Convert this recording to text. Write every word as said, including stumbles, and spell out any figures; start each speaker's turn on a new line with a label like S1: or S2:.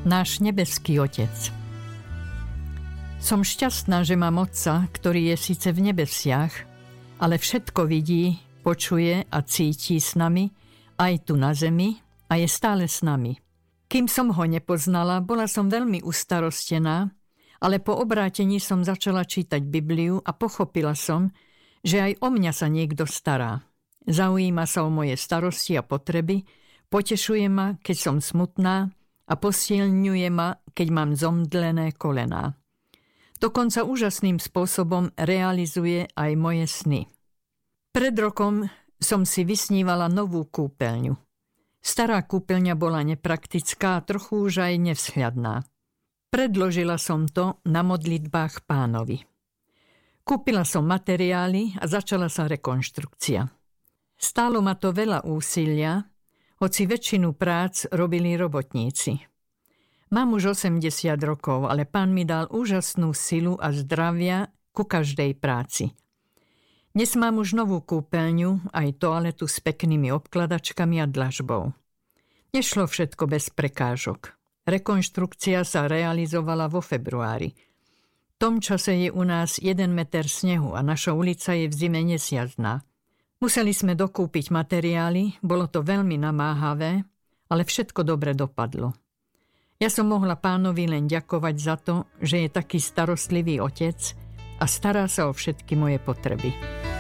S1: Náš nebeský Otec. Som šťastná, že mám Otca, ktorý je síce v nebesiach, ale všetko vidí, počuje a cíti s nami, aj tu na zemi, a je stále s nami. Kým som ho nepoznala, bola som veľmi ustarostená, ale po obrátení som začala čítať Bibliu a pochopila som, že aj o mňa sa niekto stará. Zaujíma sa o moje starosti a potreby, potešuje ma, keď som smutná, a posilňuje ma, keď mám zomdlené kolená. Dokonca úžasným spôsobom realizuje aj moje sny. Pred rokom som si vysnívala novú kúpeľňu. Stará kúpeľňa bola nepraktická a trochu už aj nevzhľadná. Predložila som to na modlitbách Pánovi. Kúpila som materiály a začala sa rekonštrukcia. Stálo ma to veľa úsilia, hoci väčšinu prác robili robotníci. Mám už osemdesiat rokov, ale Pán mi dal úžasnú silu a zdravia ku každej práci. Dnes mám už novú kúpeľňu, aj toaletu s peknými obkladačkami a dlažbou. Nešlo všetko bez prekážok. Rekonštrukcia sa realizovala vo februári. V tom čase je u nás jeden meter snehu a naša ulica je v zime nesjazdná. Museli sme dokúpiť materiály, bolo to veľmi namáhavé, ale všetko dobre dopadlo. Ja som mohla Pánovi len ďakovať za to, že je taký starostlivý Otec a stará sa o všetky moje potreby.